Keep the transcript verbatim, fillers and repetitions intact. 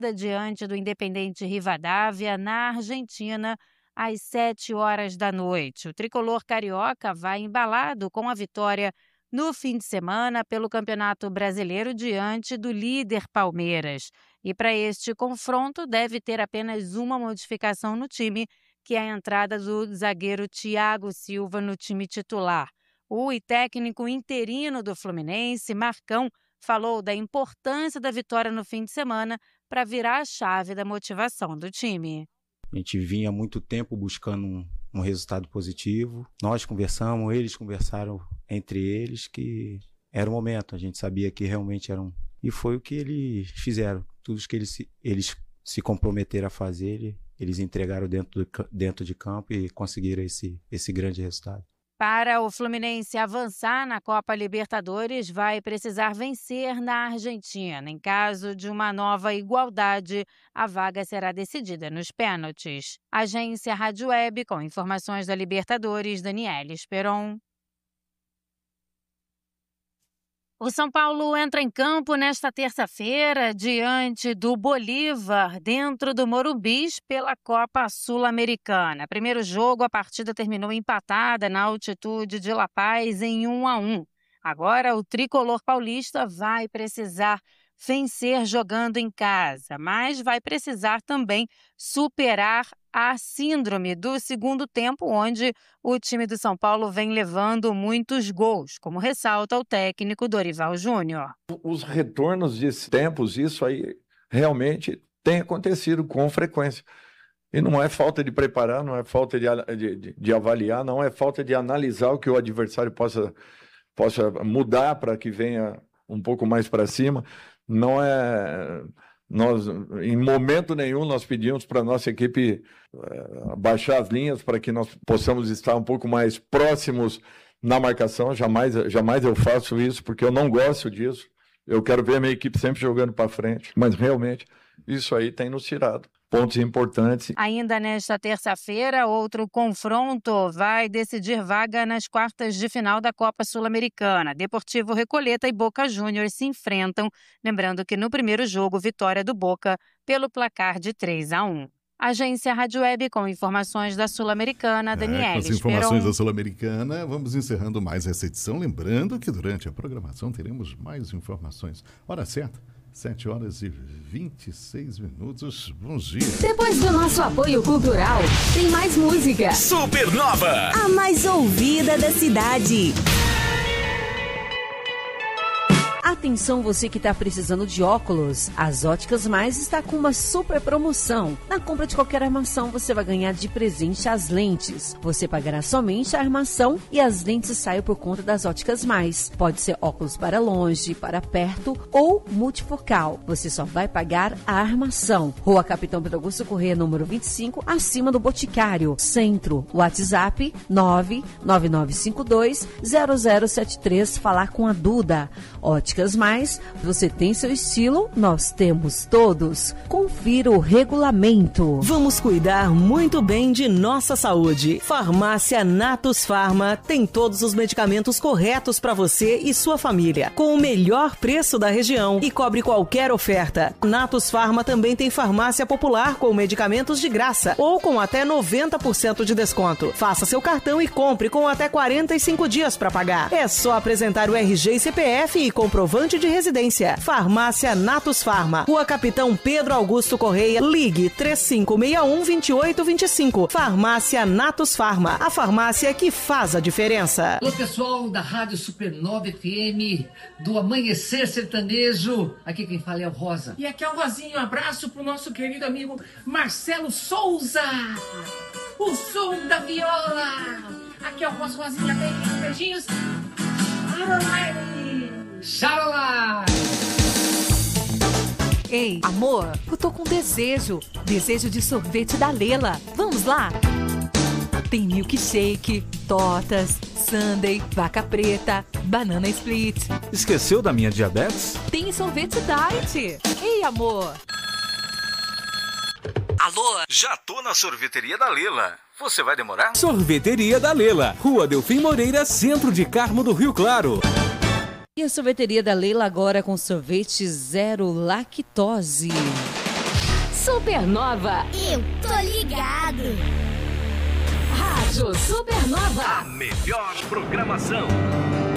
partida diante do Independente Rivadavia, na Argentina, às sete horas da noite. O tricolor carioca vai embalado com a vitória no fim de semana pelo Campeonato Brasileiro diante do líder Palmeiras. E para este confronto deve ter apenas uma modificação no time, que é a entrada do zagueiro Thiago Silva no time titular. O técnico interino do Fluminense, Marcão, falou da importância da vitória no fim de semana para virar a chave da motivação do time. A gente vinha há muito tempo buscando um, um resultado positivo. Nós conversamos, eles conversaram entre eles que era o momento. A gente sabia que realmente era um... E foi o que eles fizeram. Tudo que eles se, eles se comprometeram a fazer, eles entregaram dentro, do, dentro de campo e conseguiram esse, esse grande resultado. Para o Fluminense avançar na Copa Libertadores, vai precisar vencer na Argentina. Em caso de uma nova igualdade, a vaga será decidida nos pênaltis. Agência Rádio Web, com informações da Libertadores, Daniela Esperon. O São Paulo entra em campo nesta terça-feira diante do Bolívar, dentro do Morumbi, pela Copa Sul-Americana. Primeiro jogo, a partida terminou empatada na altitude de La Paz em um a um. Agora, o tricolor paulista vai precisar vencer jogando em casa, mas vai precisar também superar a síndrome do segundo tempo, onde o time do São Paulo vem levando muitos gols, como ressalta o técnico Dorival Júnior. Os retornos de tempos, isso aí realmente tem acontecido com frequência. E não é falta de preparar, não é falta de, de, de avaliar, não é falta de analisar o que o adversário possa, possa mudar para que venha um pouco mais para cima. Não é... Nós, em momento nenhum, nós pedimos para a nossa equipe uh, baixar as linhas para que nós possamos estar um pouco mais próximos na marcação. Jamais, jamais eu faço isso, porque eu não gosto disso. Eu quero ver a minha equipe sempre jogando para frente. Mas, realmente, isso aí tem nos tirado pontos importantes. Ainda nesta terça-feira, outro confronto vai decidir vaga nas quartas de final da Copa Sul-Americana. Deportivo Recoleta e Boca Juniors se enfrentam, lembrando que no primeiro jogo, vitória do Boca pelo placar de três a um. Agência Rádio Web, com informações da Sul-Americana, Daniela é, com as informações Esperon. Da Sul-Americana, vamos encerrando mais essa edição. Lembrando que durante a programação teremos mais informações. Hora certa. sete horas e vinte e seis minutos. Bom dia. Depois do nosso apoio cultural, tem mais música. Supernova, a mais ouvida da cidade. Atenção, você que está precisando de óculos. As Óticas Mais está com uma super promoção. Na compra de qualquer armação, você vai ganhar de presente as lentes. Você pagará somente a armação e as lentes saem por conta das Óticas Mais. Pode ser óculos para longe, para perto ou multifocal. Você só vai pagar a armação. Rua Capitão Pedro Augusto Corrêa, número vinte e cinco, acima do Boticário. Centro. WhatsApp nove nove nove cinco dois zero zero sete três. Falar com a Duda. Óticas Mais, você tem seu estilo, nós temos todos. Confira o regulamento. Vamos cuidar muito bem de nossa saúde. Farmácia Natus Farma tem todos os medicamentos corretos para você e sua família, com o melhor preço da região e cobre qualquer oferta. Natus Farma também tem farmácia popular com medicamentos de graça ou com até noventa por cento de desconto. Faça seu cartão e compre com até quarenta e cinco dias para pagar. É só apresentar o R G e C P F e comprovante de residência. Farmácia Natus Farma, Rua Capitão Pedro Augusto Correia, ligue três cinco seis um, dois oito dois cinco. Farmácia Natus Farma, a farmácia que faz a diferença. Olá, pessoal da Rádio Supernova F M, do Amanhecer Sertanejo. Aqui quem fala é o Rosa. E aqui é o Rosinho. Um abraço pro nosso querido amigo Marcelo Souza, o som da viola. Aqui é o Rosa Rosinha. Beijinhos. Xalala! Ei, amor, eu tô com desejo. Desejo de sorvete da Lela. Vamos lá? Tem milkshake, tortas, sundae, vaca preta, banana split. Esqueceu da minha diabetes? Tem sorvete diet. Ei, amor. Alô? Já tô na sorveteria da Lela. Você vai demorar? Sorveteria da Lela, Rua Delfim Moreira, centro de Carmo do Rio Claro. E a sorveteria da Leila agora com sorvete zero lactose. Supernova. Eu tô ligado. Rádio Supernova. A melhor programação.